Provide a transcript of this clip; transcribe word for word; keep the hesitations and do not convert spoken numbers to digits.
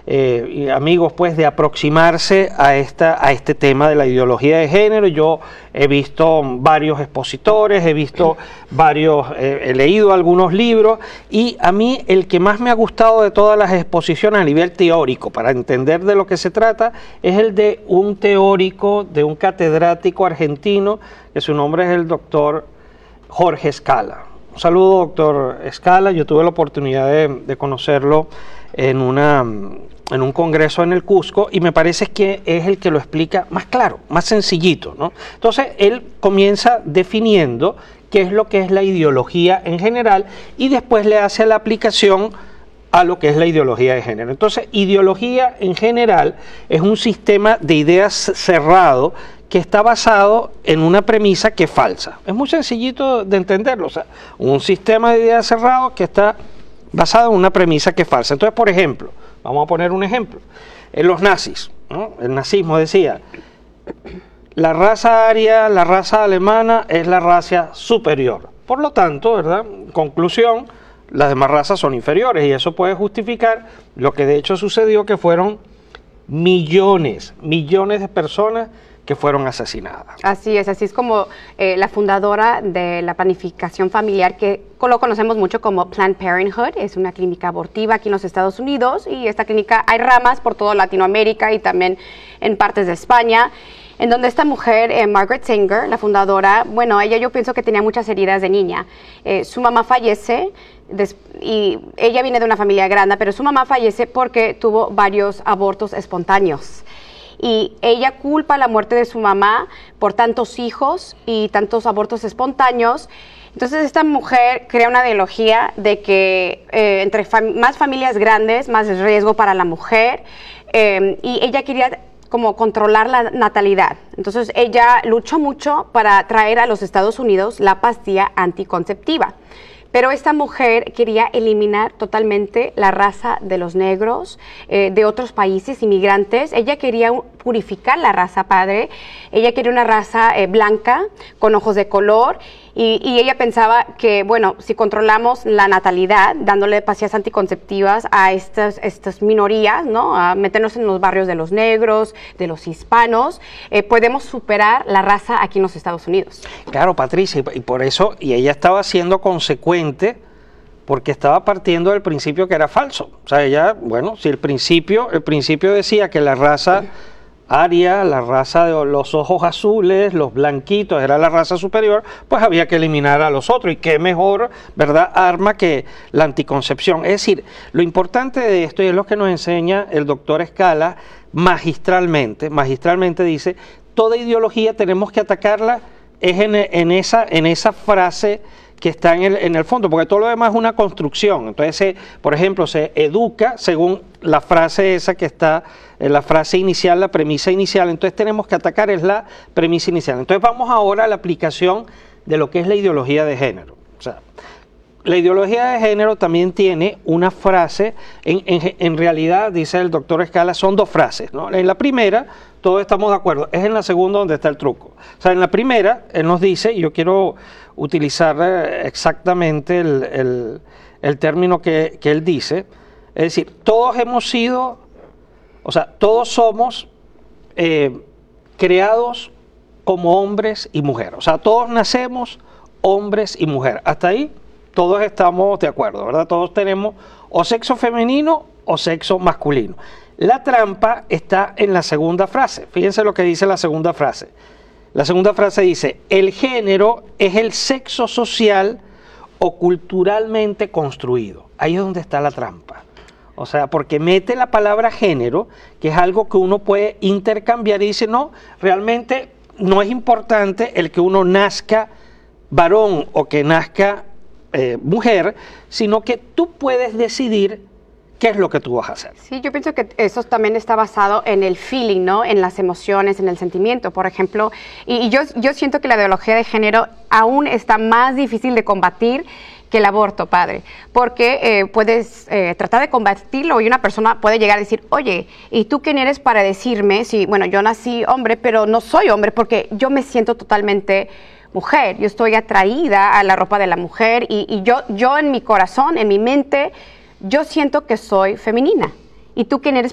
eh, y amigos, pues, de aproximarse a, esta, a este tema de la ideología de género. Yo he visto varios expositores, he visto varios, eh, he leído algunos libros, y a mí el que más me ha gustado de todas las exposiciones a nivel teórico, para entender de lo que se trata, es el de un teórico, de un catedrático argentino, que su nombre es el doctor Jorge Scala. Un saludo, doctor Scala. Yo tuve la oportunidad de, de conocerlo en, una, en un congreso en el Cusco, y me parece que es el que lo explica más claro, más sencillito, ¿no? Entonces, él comienza definiendo qué es lo que es la ideología en general, y después le hace la aplicación a lo que es la ideología de género. Entonces, ideología en general es un sistema de ideas cerrado que está basado en una premisa que es falsa. Es muy sencillito de entenderlo. O sea, un sistema de ideas cerrado que está basado en una premisa que es falsa. Entonces, por ejemplo, vamos a poner un ejemplo. En los nazis, ¿no? El nazismo decía: la raza aria, la raza alemana es la raza superior. Por lo tanto, ¿verdad? Conclusión, las demás razas son inferiores, y eso puede justificar lo que de hecho sucedió, que fueron millones, millones de personas que fueron asesinadas. Así es, así es como eh, la fundadora de la planificación familiar, que lo conocemos mucho como Planned Parenthood, es una clínica abortiva aquí en los Estados Unidos, y esta clínica hay ramas por toda Latinoamérica y también en partes de España, en donde esta mujer, eh, Margaret Sanger, la fundadora, bueno, ella yo pienso que tenía muchas heridas de niña. Eh, su mamá fallece, des, y ella viene de una familia grande, pero su mamá fallece porque tuvo varios abortos espontáneos. Y ella culpa la muerte de su mamá por tantos hijos y tantos abortos espontáneos. Entonces esta mujer crea una ideología de que eh, entre fam más familias grandes, más riesgo para la mujer, eh, y ella quería como controlar la natalidad. Entonces ella luchó mucho para traer a los Estados Unidos la pastilla anticonceptiva. Pero esta mujer quería eliminar totalmente la raza de los negros, eh, de otros países, inmigrantes. Ella quería purificar la raza padre. Ella quería una raza eh, blanca, con ojos de color. Y, y ella pensaba que, bueno, si controlamos la natalidad, dándole pastillas anticonceptivas a estas, estas minorías, ¿no? A meternos en los barrios de los negros, de los hispanos, eh, podemos superar la raza aquí en los Estados Unidos. Claro, Patricia, y por eso, y ella estaba siendo consecuente, porque estaba partiendo del principio que era falso. O sea, ella, bueno, si el principio, el principio decía que la raza aria, la raza de los ojos azules, los blanquitos, era la raza superior, pues había que eliminar a los otros. Y qué mejor, ¿verdad?, arma que la anticoncepción. Es decir, lo importante de esto, y es lo que nos enseña el doctor Scala magistralmente, magistralmente dice: toda ideología tenemos que atacarla es en, en, esa, en esa frase que está en el, en el fondo, porque todo lo demás es una construcción. Entonces, se, por ejemplo, se educa según la frase esa que está, en la frase inicial, la premisa inicial. Entonces tenemos que atacar es la premisa inicial. Entonces vamos ahora a la aplicación de lo que es la ideología de género. O sea, la ideología de género también tiene una frase, en, en, en realidad, dice el doctor Scala, son dos frases, ¿no? En la primera, todos estamos de acuerdo, es en la segunda donde está el truco. O sea, en la primera, él nos dice, y yo quiero utilizar exactamente el, el, el término que, que él dice, es decir, todos hemos sido, o sea, todos somos eh, creados como hombres y mujeres. O sea, todos nacemos hombres y mujeres. Hasta ahí todos estamos de acuerdo, ¿verdad? Todos tenemos o sexo femenino o sexo masculino. La trampa está en la segunda frase. Fíjense lo que dice la segunda frase. La segunda frase dice: el género es el sexo social o culturalmente construido. Ahí es donde está la trampa. O sea, porque mete la palabra género, que es algo que uno puede intercambiar, y dice: no, realmente no es importante el que uno nazca varón o que nazca eh, mujer, sino que tú puedes decidir qué es lo que tú vas a hacer. Sí, yo pienso que eso también está basado en el feeling, ¿no? En las emociones, en el sentimiento, por ejemplo. Y, y yo, yo siento que la ideología de género aún está más difícil de combatir que el aborto, padre, porque eh, puedes eh, tratar de combatirlo y una persona puede llegar a decir: oye, ¿y tú quién eres para decirme si, bueno, yo nací hombre, pero no soy hombre porque yo me siento totalmente mujer, yo estoy atraída a la ropa de la mujer y, y yo, yo en mi corazón, en mi mente, yo siento que soy femenina. ¿Y tú quién eres